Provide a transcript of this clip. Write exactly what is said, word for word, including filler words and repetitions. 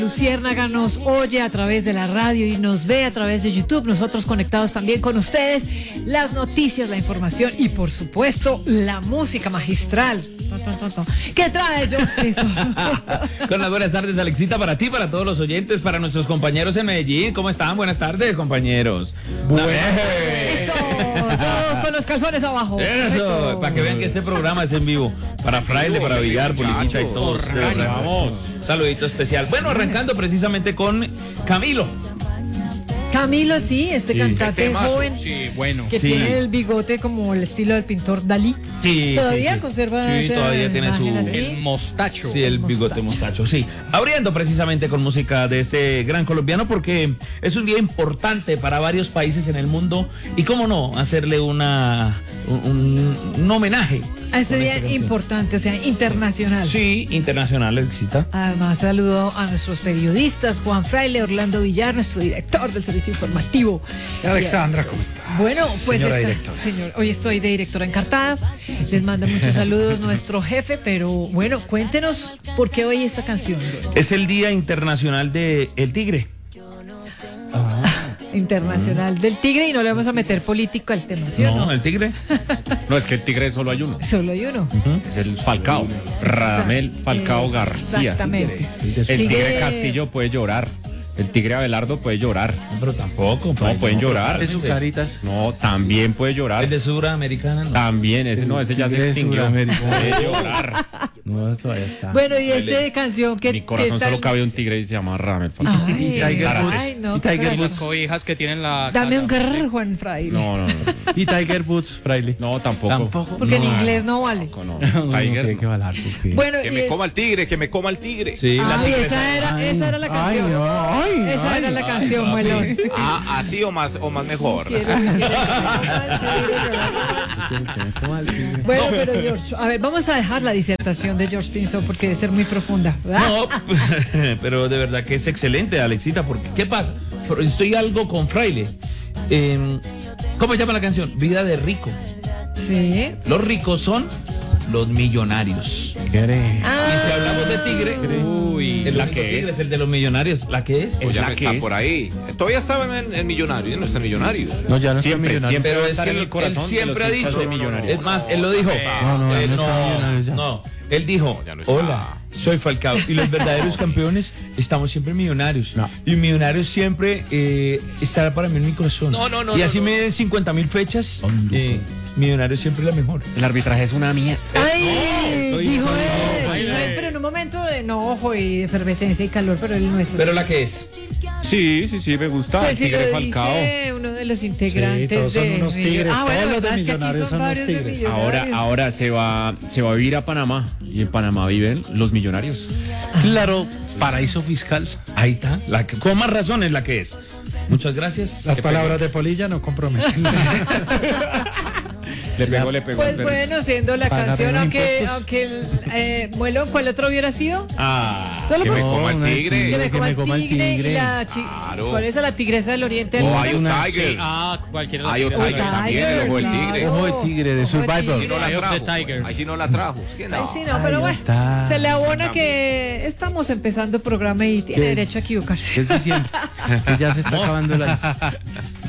Luciérnaga nos oye a través de la radio y nos ve a través de YouTube. Nosotros conectados también con ustedes. Las noticias, la información y, por supuesto, la música magistral. ¿Qué trae George? Con las buenas tardes, Alexita, para ti, para todos los oyentes, para nuestros compañeros en Medellín. ¿Cómo están? Buenas tardes, compañeros. Bueno. Eso, todos con los calzones abajo. Eso, para que vean que este programa es en vivo. Para Fraile, para Villar, Polichincha y todos. Vamos. Saludito especial. Bueno, arrancando precisamente con Camilo. Camilo, sí, este Sí. cantante joven Sí, bueno. que Sí. tiene el bigote como el estilo del pintor Dalí. Sí, ¿Todavía sí, sí. conserva Sí, esa todavía tiene su... imagen así? El mostacho. Sí, el bigote mostacho, sí. Abriendo precisamente con música de este gran colombiano porque es un día importante para varios países en el mundo y cómo no, hacerle una un, un homenaje. A ese con día esta canción. importante, o sea, internacional. Sí, internacional, Alexita. Además, saludo a nuestros periodistas, Juan Fraile, Orlando Villar, nuestro director del servicio informativo. Alexandra, ¿cómo está? Bueno, pues Señora esta- directora. señor, hoy estoy de directora encartada. Les manda muchos saludos nuestro jefe, pero bueno, cuéntenos por qué hoy esta canción. Es el Día Internacional de El Tigre. Internacional del Tigre, y no le vamos a meter político al tema, ¿sí o No, no? el tigre. No, es que el tigre solo hay uno. Solo hay uno. Es el Falcao. Radamel Falcao Eh, García. Exactamente. El Sigue- tigre Castillo puede llorar. El tigre Abelardo puede llorar. Pero tampoco. No, pueden llorar. De sus caritas. No, también puede llorar. El de Suramericana, no. También, ese no, ese ya se tigre de extinguió. Sudamérica. Puede llorar. No, todavía está. Bueno, y esta canción que... Mi corazón que solo tal- cabe un tigre y se llama Radamel Falcao. Ay, Y Tiger ay, Woods. no, Y qué Tiger frase. Woods. Cobijas que tienen la Dame un casa. grrr, Juan Fraile. No, no, no. Y Tiger Woods, Fraile. No, tampoco. Tampoco. Porque en No. inglés no vale. No, No, no Tiger. tiene que valer, porque... Bueno, Que y me es- coma el tigre, que me coma el tigre. Sí, la Ay, tigresa. esa era, esa era la Ay, canción. ay, esa ay, era la ay, canción, papi. Muelón. Ah, así o más o más mejor. Quiero, quiero, quiero. Bueno, pero George, a ver, vamos a dejar la disertación de George Pinzón porque debe ser muy profunda, ¿verdad? No, pero de verdad que es excelente, Alexita, porque ¿qué pasa? Pero estoy algo con Fraile. Eh, ¿Cómo se llama la canción? Vida de rico. Sí. Los ricos son los millonarios. Ah, Y si hablamos de tigre, Uy, el la único que tigre es. es el de los millonarios. ¿La que es? O ya la no que está es. por ahí. Todavía estaba en, en Millonarios, no está en Millonarios. No, ya no está Siempre, millonario. siempre. Pero va a es estar que en él, el corazón él de siempre ha los hinchas dicho. de Millonarios. Es más, él lo dijo. No, no, Él no está millonario ya. no, él dijo, Ya no está. hola, soy Falcao. Y los verdaderos campeones estamos siempre millonarios. No. Y millonarios siempre eh, estará para mí en mi corazón. No, no, no, Y así no, no. me den cincuenta mil fechas. Eh, millonarios siempre es la mejor. El arbitraje es una mierda. ay, no, dijo no, él. no, Ay, no. pero en un momento de enojo y de efervescencia y calor, pero él no es. Pero la que es. Sí, sí, sí, me gusta. Pues el si tigre lo Falcao. dice uno de los integrantes Sí, todos son de unos Millo- tigres, Ah, bueno, todos los de verdad, es que aquí Millonarios son unos varios de tigres. Ahora, Millonarios. ahora se va, se va a vivir a Panamá y en Panamá viven los millonarios. Claro, paraíso fiscal. Ahí está. La que, con más razón es la que es. Muchas gracias. Las Qué palabras de Polilla no comprometen. Le pegó, le pegó. Pues al perro. bueno, siendo la Pagar canción, menos aunque, impuestos. aunque el eh, Muelo, ¿cuál otro hubiera sido? pena. Ah. Solo Que por me coma el una tigre. que me que coma me el coma el tigre, y tigre. la chi- Claro. ¿Cuál es la tigresa del oriente? O hay un Una- Tiger. Ah, cualquiera hay un O Tiger también, el ojo del tigre. Ojo de tigre, de Ojo Survivor. Si no la Eye of the trajo. Tiger. Ahí sí no la trajo. Es que Ay, no. sí, no, Ahí pero bueno, está. se le abona que estamos empezando el programa y tiene ¿Qué? derecho a equivocarse. Es diciembre. Que ya se está acabando el año.